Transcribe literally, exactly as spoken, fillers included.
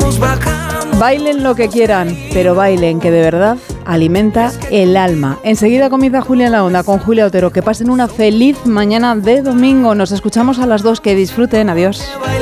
Bailen lo que quieran, pero bailen que de verdad alimenta el alma. Enseguida comienza Julia en la Onda con Julia Otero. Que pasen una feliz mañana de domingo. Nos escuchamos a las dos. Que disfruten. Adiós.